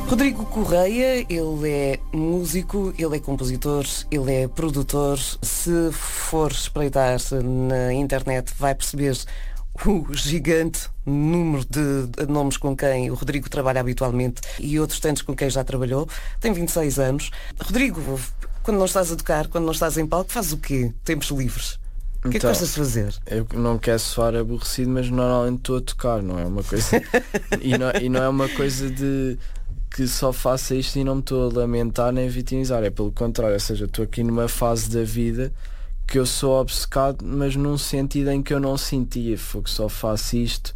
Rodrigo Correia, ele é músico, ele é compositor, ele é produtor. Se for espreitar na internet vai perceber o gigante número de nomes com quem o Rodrigo trabalha habitualmente e outros tantos com quem já trabalhou. Tem 26 anos. Rodrigo, quando não estás a tocar, quando não estás em palco, fazes o quê? Tempos livres? O que é que gostas de fazer? Eu não quero soar aborrecido, mas normalmente estou a tocar, não é uma coisa e não é uma coisa de que só faça isto e não me estou a lamentar nem a vitimizar, é pelo contrário, ou seja, estou aqui numa fase da vida que eu sou obcecado, mas num sentido em que eu não sentia, foi que só faço isto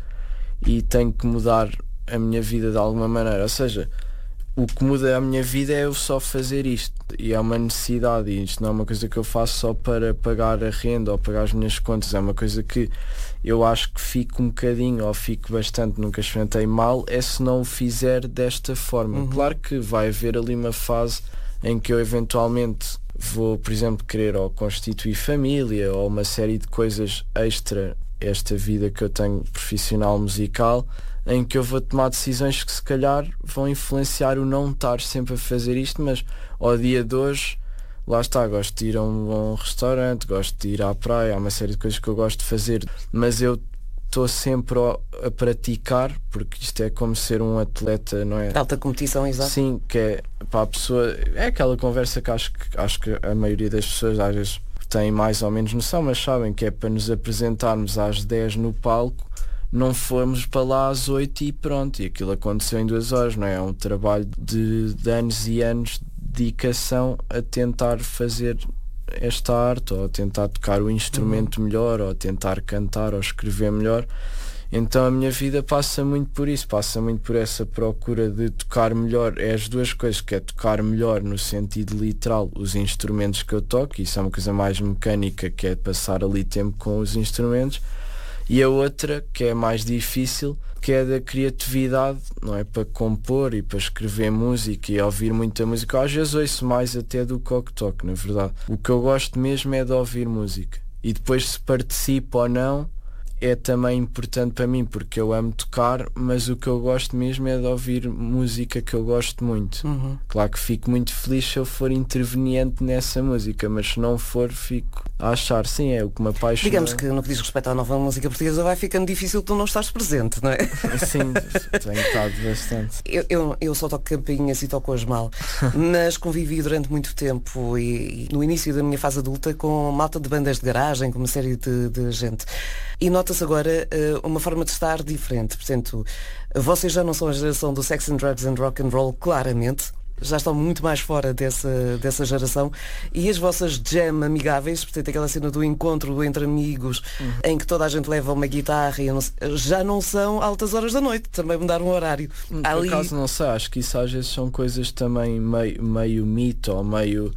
e tenho que mudar a minha vida de alguma maneira, ou seja, o que muda a minha vida é eu só fazer isto e é uma necessidade, e isto não é uma coisa que eu faço só para pagar a renda ou pagar as minhas contas, é uma coisa que eu acho que fico um bocadinho ou fico bastante, nunca experimentei mal, é se não o fizer desta forma. Claro que vai haver ali uma fase em que eu eventualmente vou, por exemplo, querer ou constituir família ou uma série de coisas extra esta vida que eu tenho profissional musical, em que eu vou tomar decisões que se calhar vão influenciar o não estar sempre a fazer isto, mas ao dia de hoje, lá está, gosto de ir a um restaurante, gosto de ir à praia, há uma série de coisas que eu gosto de fazer, mas eu estou sempre a praticar, porque isto é como ser um atleta, não é? Alta competição, exato. Sim, que é para a pessoa, é aquela conversa que acho que a maioria das pessoas às vezes tem mais ou menos noção, mas sabem que é para nos apresentarmos às 10 no palco, não fomos para lá às 8 e pronto, e aquilo aconteceu em 2 horas, não é? É um trabalho de anos e anos de dedicação a tentar fazer esta arte, ou a tentar tocar o instrumento melhor, ou a tentar cantar ou escrever melhor. Então a minha vida passa muito por isso, passa muito por essa procura de tocar melhor, é as duas coisas, que é tocar melhor no sentido literal os instrumentos que eu toco, isso é uma coisa mais mecânica, que é passar ali tempo com os instrumentos, e a outra, que é mais difícil, que é da criatividade, não é? Para compor e para escrever música e ouvir muita música. Às vezes ouço mais até do que toco, na verdade. O que eu gosto mesmo é de ouvir música. E depois se participo ou não, é também importante para mim, porque eu amo tocar, mas o que eu gosto mesmo é de ouvir música que eu gosto muito. Claro que fico muito feliz se eu for interveniente nessa música, mas se não for, fico a achar, sim, é o que me apaixona. Digamos que no que diz respeito à nova música portuguesa vai ficando difícil que tu não estás presente, não é? Sim, tenho estado bastante. Eu só toco campainhas e toco-as mal, mas convivi durante muito tempo e no início da minha fase adulta com malta de bandas de garagem, com uma série de gente. E nota-se agora uma forma de estar diferente. Portanto, vocês já não são a geração do sex and drugs and rock and roll, claramente. Já estão muito mais fora dessa geração. E as vossas jam amigáveis, portanto, aquela cena do encontro entre amigos, em que toda a gente leva uma guitarra, já não são altas horas da noite. Também mudaram o horário. Por acaso não sei, acho que isso às vezes são coisas também meio mito ou meio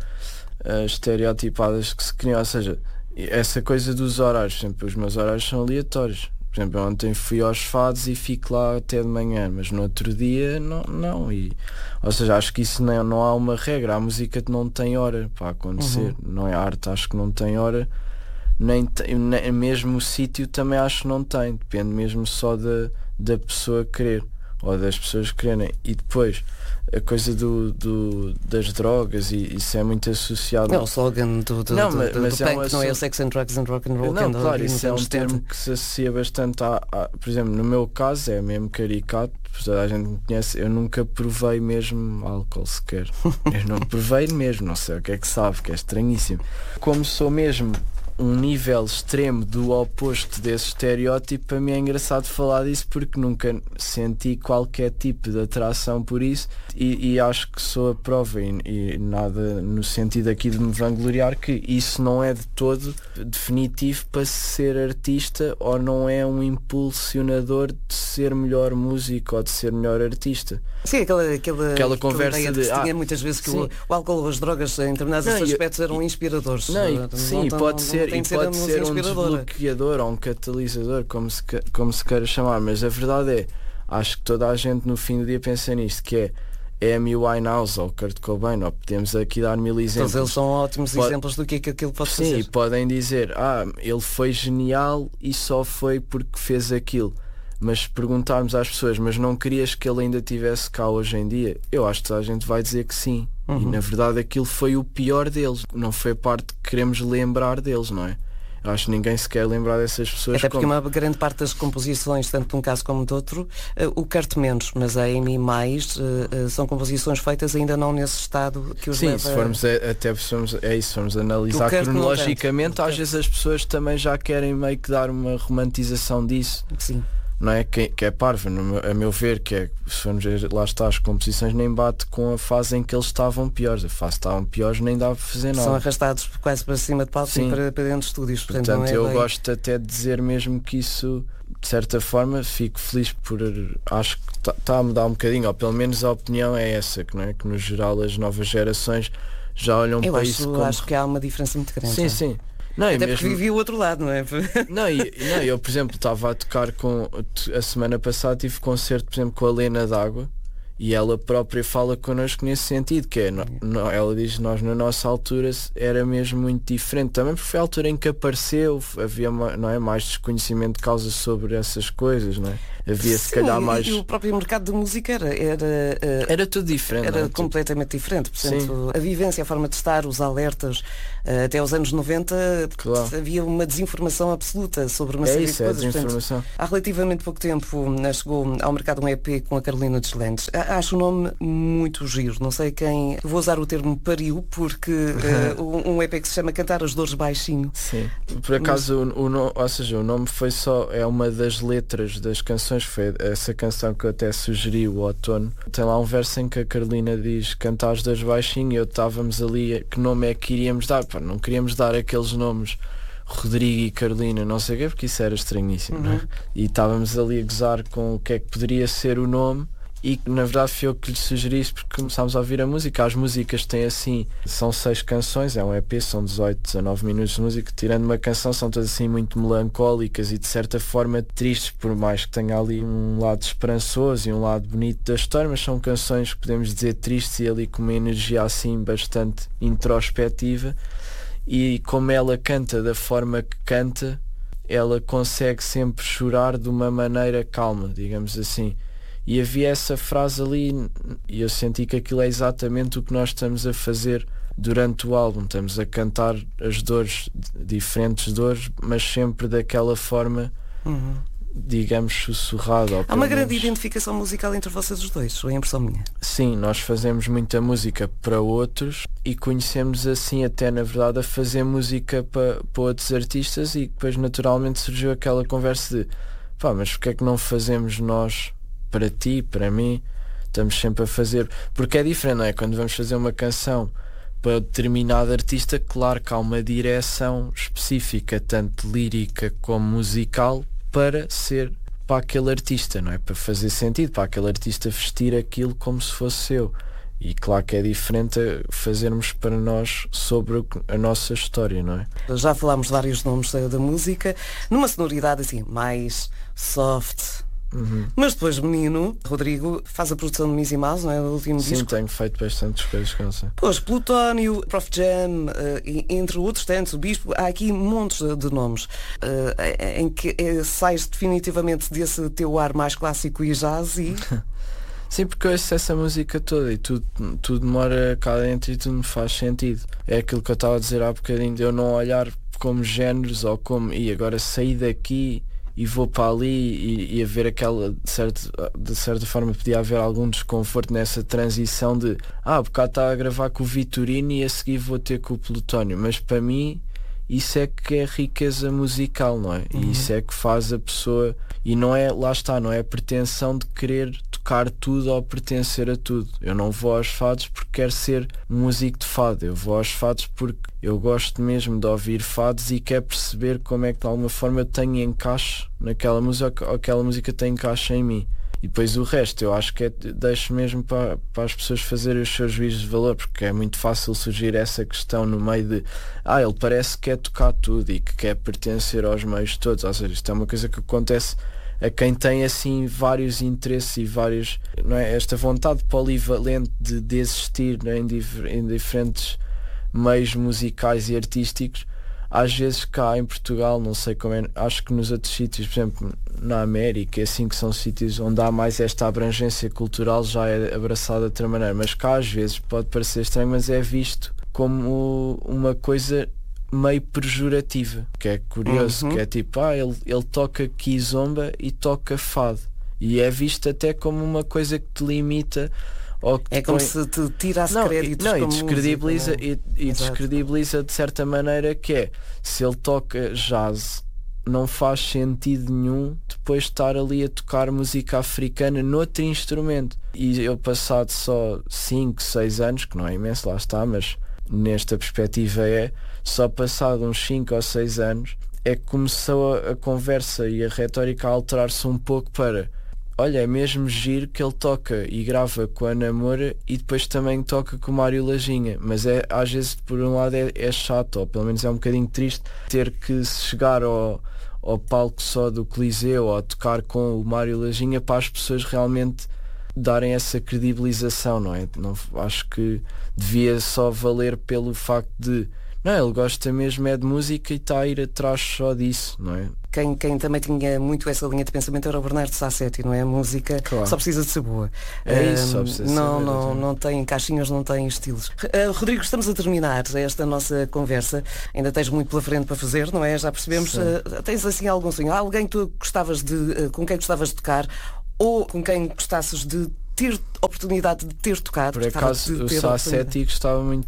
estereotipadas que se criam. Ou seja, essa coisa dos horários, sempre os meus horários são aleatórios. Por exemplo, ontem fui aos fados e fico lá até de manhã, mas no outro dia não. Ou seja, acho que isso não há uma regra. A música não tem hora para acontecer, não é? A arte acho que não tem hora, nem mesmo o sítio também acho que não tem, depende mesmo só da pessoa querer ou das pessoas quererem. E depois a coisa das drogas, e isso é muito associado. Não, o slogan do punk não é o sex and drugs and rock and roll. Não, claro, isso é um termo que se associa bastante por exemplo, no meu caso é mesmo caricato, toda a gente me conhece, eu nunca provei mesmo álcool sequer. Eu não provei mesmo, não sei o que é que sabe, que é estranhíssimo. Como sou mesmo um nível extremo do oposto desse estereótipo, para mim é engraçado falar disso porque nunca senti qualquer tipo de atração por isso e acho que sou a prova e nada no sentido aqui de me vangloriar que isso não é de todo definitivo para ser artista ou não é um impulsionador de ser melhor músico ou de ser melhor artista. Sim, aquela conversa ideia de que se tinha muitas vezes que o álcool ou as drogas em determinados aspectos eram inspiradores. Pode ser um desbloqueador ou um catalisador, como se queira chamar, mas a verdade é, acho que toda a gente no fim do dia pensa nisto, que é Amy Winehouse ou Kurt Cobain, ou podemos aqui dar 1000 exemplos. Todos eles são ótimos exemplos do que é que aquilo pode fazer. Sim, podem dizer, ele foi genial e só foi porque fez aquilo. mas se perguntarmos às pessoas, mas não querias que ele ainda estivesse cá hoje em dia? Eu acho que toda a gente vai dizer que sim. E na verdade aquilo foi o pior deles, não foi a parte que queremos lembrar deles, não é? Eu acho que ninguém se quer lembrar dessas pessoas. Até porque uma grande parte das composições, tanto de um caso como de outro, o Kurt menos, mas a Amy mais, são composições feitas ainda não nesse estado que os sim, leva... se formos se formos analisar cronologicamente, às vezes as pessoas também já querem meio que dar uma romantização disso. Sim. Não é? Que é parva, a meu ver, que é, se formos ver, lá está, as composições nem bate com a fase em que eles estavam piores. A fase que estavam piores nem dá para fazer nada. São arrastados quase para cima de palco e para dentro de estúdios. Portanto eu gosto até de dizer mesmo que isso, de certa forma, fico feliz por... Acho que está a mudar um bocadinho, ou pelo menos a opinião é essa, que, não é? Que no geral as novas gerações já olham para isso como... Eu acho que há uma diferença muito grande. Sim, sim. Não, até porque vivi o outro lado, não é? Eu, por exemplo, estava a tocar a semana passada tive concerto, por exemplo, com a Lena D'Água, e ela própria fala connosco nesse sentido, que é, ela diz, nós na nossa altura era mesmo muito diferente, também porque foi a altura em que apareceu, havia mais desconhecimento de causa sobre essas coisas, não é? Havia se calhar mais... E o próprio mercado de música era tudo diferente. Era completamente diferente. Portanto, a vivência, a forma de estar, os alertas, até os anos 90 havia uma desinformação absoluta sobre uma série de coisas. Portanto, há relativamente pouco tempo chegou ao mercado um EP com a Carolina Deslandes. Acho o nome muito giro. Não sei quem... Vou usar o termo pariu, porque um EP que se chama Cantar as Dores Baixinho. Sim. Por acaso, o nome foi só... É uma das letras das canções. Foi essa canção que eu até sugeri, o Outono. Tem lá um verso em que a Carolina diz Cantar as Dores Baixinho, e eu estávamos ali, que nome é que iríamos dar? Pá, não queríamos dar aqueles nomes Rodrigo e Carolina, não sei o quê, porque isso era estranhíssimo, não é? E estávamos ali a gozar com o que é que poderia ser o nome, e na verdade foi eu que lhe sugeri isso, porque começámos a ouvir a música. As músicas têm assim, são 6 canções, é um EP, são 18, 19 minutos de música, tirando uma canção, são todas assim muito melancólicas e de certa forma tristes, por mais que tenha ali um lado esperançoso e um lado bonito da história, mas são canções que podemos dizer tristes e ali com uma energia assim bastante introspectiva. E como ela canta da forma que canta, ela consegue sempre chorar de uma maneira calma, digamos assim. E havia essa frase ali e eu senti que aquilo é exatamente o que nós estamos a fazer durante o álbum. Estamos a cantar as dores, diferentes dores, mas sempre daquela forma, digamos, sussurrada. Há uma grande identificação musical entre vocês os dois, ou é impressão minha? Sim, nós fazemos muita música para outros e conhecemos assim até na verdade a fazer música para outros artistas, e depois naturalmente surgiu aquela conversa de mas porque é que não fazemos nós para ti, para mim? Estamos sempre a fazer, porque é diferente, não é? Quando vamos fazer uma canção para determinado artista, claro que há uma direção específica, tanto lírica como musical, para ser para aquele artista, não é? Para fazer sentido, para aquele artista vestir aquilo como se fosse seu. E claro que é diferente fazermos para nós sobre a nossa história, não é? Já falámos de vários nomes da música, numa sonoridade assim, mais soft. Mas depois menino, Rodrigo, faz a produção de Mizzy Mouse, não é? O último disco. Sim, tenho feito bastantes coisas com você. Pois, Plutónio, Prof Jam, entre outros tantos, o Bispo, há aqui montes de nomes em que sais definitivamente desse teu ar mais clássico e jazz e... Sim, porque eu ouço essa música toda e tudo mora cá dentro e tudo me faz sentido. É aquilo que eu estava a dizer há bocadinho, de eu não olhar como géneros ou como, e agora sair daqui e vou para ali e haver aquela, de certa forma podia haver algum desconforto nessa transição de bocado estava a gravar com o Vitorino e a seguir vou ter com o Plutónio, mas para mim isso é que é riqueza musical, não é? E isso é que faz a pessoa, e não é, lá está, não é a pretensão de querer tocar tudo ou pertencer a tudo. Eu não vou aos fados porque quero ser músico de fado, eu vou aos fados porque eu gosto mesmo de ouvir fados e quero perceber como é que de alguma forma eu tenho encaixe naquela música ou aquela música tem encaixe em mim. E depois o resto eu acho que deixo mesmo para as pessoas fazerem os seus juízos de valor, porque é muito fácil surgir essa questão no meio de ele parece que quer tocar tudo e que quer pertencer aos meios todos. Ou seja, isto é uma coisa que acontece a quem tem assim vários interesses e vários, não é? Esta vontade polivalente de existir, não é? em diferentes meios musicais e artísticos. às vezes cá em Portugal, não sei como é, acho que nos outros sítios, por exemplo na América, assim, que são sítios onde há mais esta abrangência cultural, já é abraçada de outra maneira, mas cá às vezes pode parecer estranho, mas é visto como uma coisa meio pejorativa, que é curioso, que é tipo, ele toca kizomba e toca fado, e é visto até como uma coisa que te limita, ou que é como se te tirasse créditos e como descredibiliza, música, e descredibiliza de certa maneira, que é, se ele toca jazz, não faz sentido nenhum depois estar ali a tocar música africana noutro instrumento. E eu, passado só 5, 6 anos, que não é imenso, lá está, mas nesta perspectiva só passado uns 5 ou 6 anos é que começou a conversa e a retórica a alterar-se um pouco para, olha, é mesmo giro que ele toca e grava com a Ana Moura e depois também toca com o Mário Lajinha, mas às vezes por um lado é chato, ou pelo menos é um bocadinho triste ter que chegar ao palco só do Coliseu ou tocar com o Mário Lajinha para as pessoas realmente darem essa credibilização, não é? Não, acho que devia só valer pelo facto de, não, ele gosta mesmo é de música e está a ir atrás só disso, não é? Quem também tinha muito essa linha de pensamento era o Bernardo Sassetti, não é? A música só precisa de ser boa. Só precisa de ser boa. Não tem caixinhas, não tem estilos. Rodrigo, estamos a terminar esta nossa conversa. Ainda tens muito pela frente para fazer, não é? Já percebemos. Tens assim algum sonho? Alguém que tu gostavas com quem gostavas de tocar, ou com quem gostasses de ter oportunidade de ter tocado? Por acaso o Sassetti gostava muito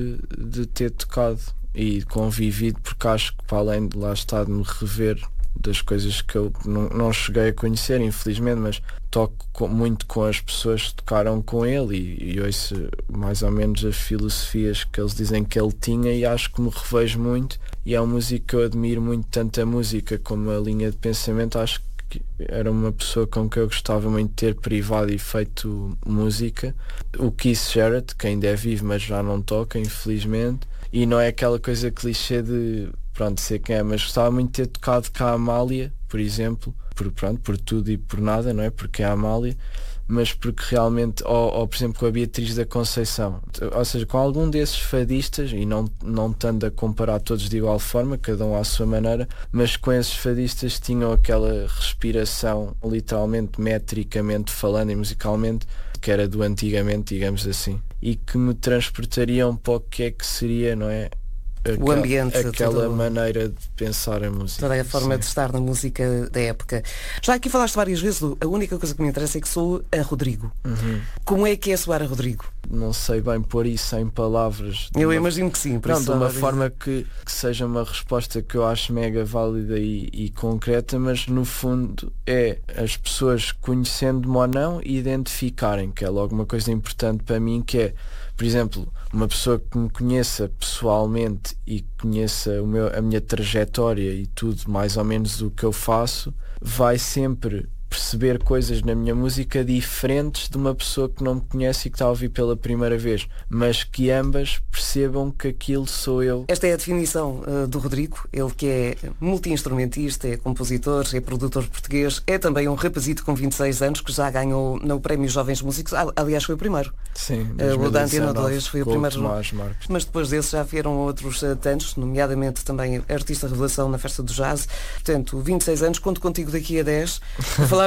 de ter tocado e convivido, porque acho que, para além de lá estar de me rever das coisas que eu não cheguei a conhecer, infelizmente, mas toco muito com as pessoas que tocaram com ele e ouço mais ou menos as filosofias que eles dizem que ele tinha, e acho que me revejo muito, e é um músico que eu admiro muito, tanto a música como a linha de pensamento. Acho que era uma pessoa com quem eu gostava muito de ter privado e feito música. O Keith Jarrett, que ainda é vivo mas já não toca, infelizmente, e não é aquela coisa clichê de sei quem é, mas gostava muito de ter tocado com a Amália, por exemplo, por tudo e por nada, não é? Porque é a Amália, mas porque realmente, ou por exemplo com a Beatriz da Conceição, ou seja, com algum desses fadistas, e não estando a comparar todos de igual forma, cada um à sua maneira, mas com esses fadistas tinham aquela respiração, literalmente, metricamente falando e musicalmente, que era do antigamente, digamos assim, e que me transportariam para o que é que seria, não é? O ambiente, aquela maneira de pensar a música, toda a forma de estar na música da época. Já aqui falaste várias vezes, a única coisa que me interessa é que sou a Rodrigo. Como é que é soar a Rodrigo? Não sei bem pôr isso em palavras. Eu imagino que sim. De uma forma que seja uma resposta que eu acho mega válida e concreta, mas no fundo é as pessoas, conhecendo-me ou não, identificarem, que é logo uma coisa importante para mim, que é, por exemplo, uma pessoa que me conheça pessoalmente e conheça a minha trajetória e tudo, mais ou menos o que eu faço, vai sempre perceber coisas na minha música diferentes de uma pessoa que não me conhece e que está a ouvir pela primeira vez, mas que ambas percebam que aquilo sou eu. Esta é a definição do Rodrigo, ele que é multi-instrumentista, é compositor, é produtor português, é também um rapazito com 26 anos que já ganhou no Prémio Jovens Músicos, aliás foi o primeiro. Sim, o da Antena 2 foi o primeiro. Mas depois desse já vieram outros tantos, nomeadamente também artista revelação na Festa do Jazz. Portanto, 26 anos, conto contigo daqui a 10 para falarmos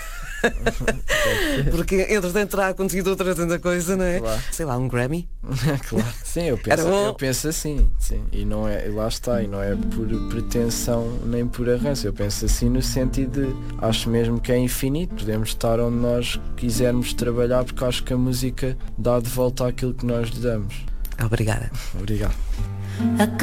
porque entretanto terá acontecido outra tanta coisa, não é? Claro. Sei lá, um Grammy. Claro. Sim, eu penso assim, sim. E não é, lá está, e não é por pretensão nem por arranjo. Eu penso assim no sentido de, acho mesmo que é infinito, podemos estar onde nós quisermos trabalhar, porque acho que a música dá de volta àquilo que nós lhe damos. Obrigada. Obrigado.